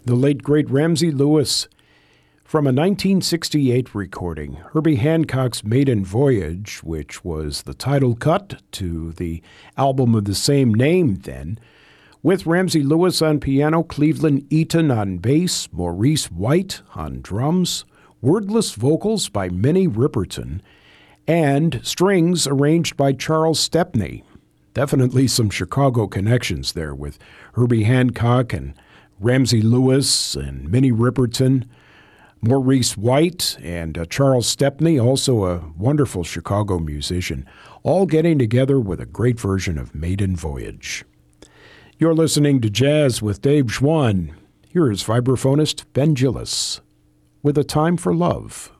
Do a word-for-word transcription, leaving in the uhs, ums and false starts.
the late great Ramsey Lewis. From a nineteen sixty-eight recording, Herbie Hancock's Maiden Voyage, which was the title cut to the album of the same name then, with Ramsey Lewis on piano, Cleveland Eaton on bass, Maurice White on drums, wordless vocals by Minnie Riperton, and strings arranged by Charles Stepney. Definitely some Chicago connections there with Herbie Hancock and Ramsey Lewis and Minnie Riperton, Maurice White and uh, Charles Stepney, also a wonderful Chicago musician, all getting together with a great version of Maiden Voyage. You're listening to Jazz with Dave Schwann. Here is vibraphonist Ben Gillis with A Time for Love.